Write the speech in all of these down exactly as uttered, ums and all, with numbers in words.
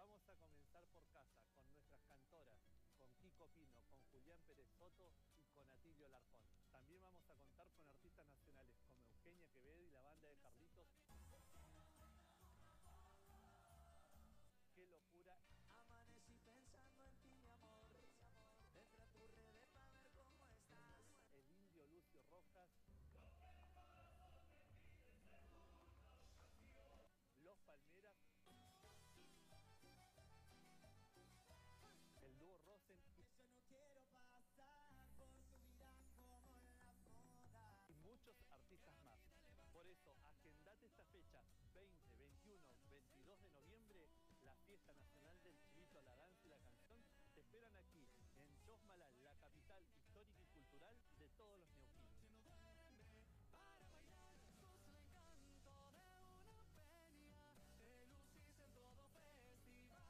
vamos a comenzar por casa, con nuestras cantoras, con Kiko Pino, con Julián Pérez Soto y con Atilio Larcón. También vamos a contar con artistas nacionales como Eugenia Quevedo y la banda de Carlitos. ¡Qué locura! Amanecí pensando en ti, mi amor. Entra a tu redes para ver cómo estás. El Indio Lucio Rojas. Los Palmeras. El dúo Rosen. Yo no quiero pasar por tu vida como en la moda. Y muchos artistas más. Por eso, agendate esta fecha, veinte, veintiuno, veintidós de noviembre, la fiesta nacional del chivito, la danza y la canción, te esperan aquí, en Chosmalal, la capital histórica y cultural de todos los neuquinos. Para bailar, sos el encanto de una peña, te lucís en todo festival.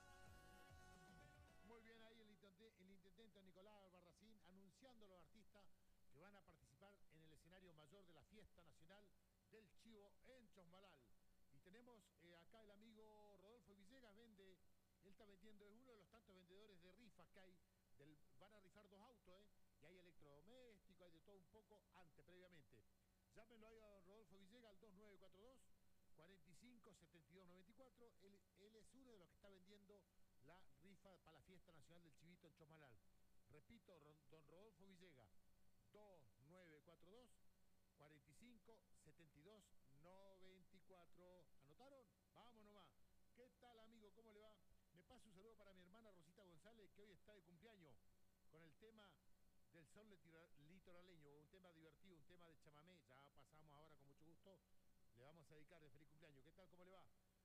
Muy bien, ahí el intendente, el intendente Nicolás Albarracín anunciando a los artistas que van a participar en el escenario mayor de la fiesta nacional del chivo en Chosmalal. Y tenemos eh, acá el amigo Rodolfo Villegas, vende, él está vendiendo, es uno de los tantos vendedores de rifas que hay, del, van a rifar dos autos, ¿eh? Y hay electrodomésticos, hay de todo un poco antes, previamente. Llámenlo ahí a don Rodolfo Villegas al dos nueve cuatro dos, cuatro cinco, siete dos nueve cuatro, él, él es uno de los que está vendiendo la rifa para la fiesta nacional del chivito en Chosmalal. Repito, don Rodolfo Villegas, dos nueve cuatro dos, cuatro cinco, siete dos nueve cuatro. ¿Anotaron? Vamos nomás. ¿Qué tal, amigo? ¿Cómo le va? Me pasa un saludo para mi hermana Rosita González, que hoy está de cumpleaños, con el tema del sol litoraleño, un tema divertido, un tema de chamamé. Ya pasamos ahora con mucho gusto. Le vamos a dedicar de feliz cumpleaños. ¿Qué tal? ¿Cómo le va?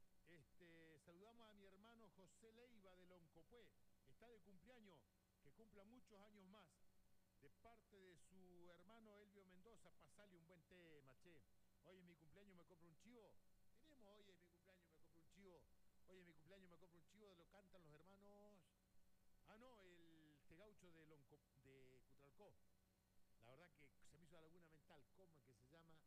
Este, saludamos a mi hermano José Leiva de Loncopué. Está de cumpleaños, que cumpla muchos años más. De parte de su hermano Elvio Mendoza, pasale un buen tema, che. Hoy en mi cumpleaños me compro un chivo. Tenemos hoy en mi cumpleaños me compro un chivo. Hoy en mi cumpleaños me compro un chivo, de lo cantan los hermanos. Ah, no, el Tegaucho de, Lonco, de Cutralcó. La verdad que se me hizo la laguna mental. ¿Cómo es que se llama?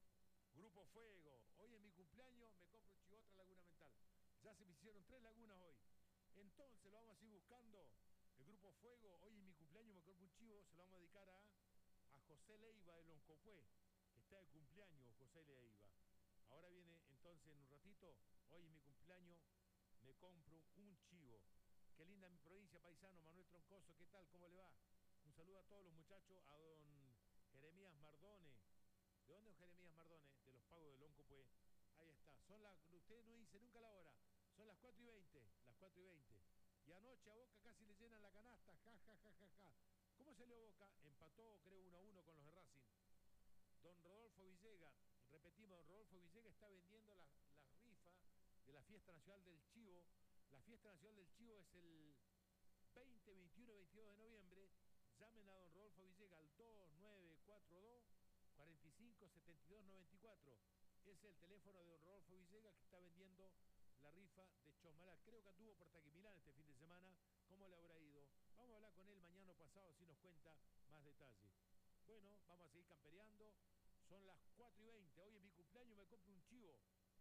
Grupo Fuego. Hoy en mi cumpleaños me compro un chivo, otra laguna mental. Ya se me hicieron tres lagunas hoy. Entonces lo vamos a ir buscando. El Grupo Fuego, hoy en mi cumpleaños me compro un chivo, se lo vamos a dedicar a, a José Leiva de Loncopué, que está de cumpleaños, José Leiva. Ahora viene entonces en un ratito, hoy en mi cumpleaños me compro un chivo. Qué linda mi provincia, paisano, Manuel Troncoso, ¿qué tal? ¿Cómo le va? Un saludo a todos los muchachos, a don Jeremías Mardone. ¿De dónde es Jeremías Mardone? De los Pagos de Loncopué. Ahí está. Son las, usted no dice nunca la hora, son las cuatro y veinte, las cuatro y veinte. Y anoche a Boca casi le llenan la canasta, ja, ja, ja, ja, ja. ¿Cómo salió Boca? Empató, creo, uno a uno con los de Racing. Don Rodolfo Villegas, repetimos, don Rodolfo Villegas está vendiendo las la rifas de la Fiesta Nacional del Chivo. La Fiesta Nacional del Chivo es el veinte, veintiuno, veintidós de noviembre. Llamen a don Rodolfo Villegas al dos nueve cuatro dos, cuatro cinco, siete dos nueve cuatro. Es el teléfono de don Rodolfo Villegas, que está vendiendo la rifa de Chosmalal. Creo que anduvo por Taquimilán este fin de semana. ¿Cómo le habrá ido? Vamos a hablar con él mañana o pasado, si nos cuenta más detalles. Bueno, vamos a seguir campereando. Son las cuatro y veinte. Hoy en mi cumpleaños me compro un chivo.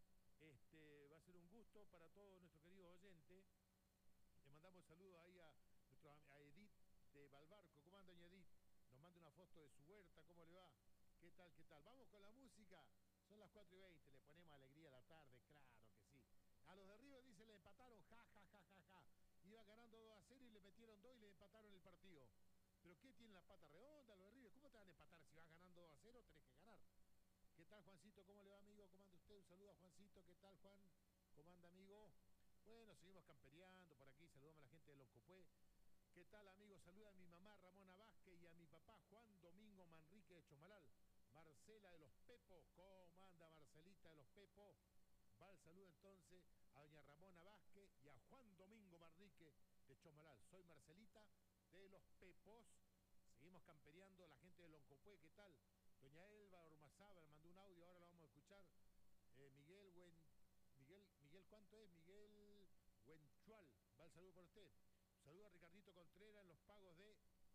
Este, va a ser un gusto para todos nuestros queridos oyentes. Le mandamos saludos ahí a, nuestro, a Edith de Balbarco. ¿Cómo anda, doña Edith? Nos manda una foto de su huerta. ¿Cómo le va? ¿Qué tal, qué tal? Vamos con la música. Son las cuatro y veinte. Le ponemos alegría a la tarde. Claro que sí. A los de River, dice, le empataron, ja, ja, ja, ja, ja. Iba ganando dos a cero y le metieron dos y le empataron el partido. ¿Pero qué tienen las patas redondas los de River? ¿Cómo te van a empatar? Si vas ganando dos a cero, tenés que ganar. ¿Qué tal, Juancito? ¿Cómo le va, amigo? ¿Cómo anda usted? Un saludo a Juancito. ¿Qué tal, Juan? ¿Cómo anda, amigo? Bueno, seguimos campereando por aquí. Saludamos a la gente de Loncopué. ¿Qué tal, amigo? Saluda a mi mamá Ramona Vázquez y a mi papá Juan Domingo Manrique de Chosmalal. Marcela de los Pepos. ¿Cómo anda, Marcelita de los Pepos? Va el saludo entonces a doña Ramona Vázquez y a Juan Domingo Manrique de Chosmalal. Soy Marcelita de los Pepos. Seguimos campereando, la gente de Loncopué. ¿Qué tal? Doña Elba Ormazábal mandó un audio, ahora lo vamos a escuchar. Eh, Miguel Wen, Miguel, Miguel, ¿cuánto es? Miguel Huenchual. Va el saludo para usted. Saludo a Ricardito Contreras en los Pagos de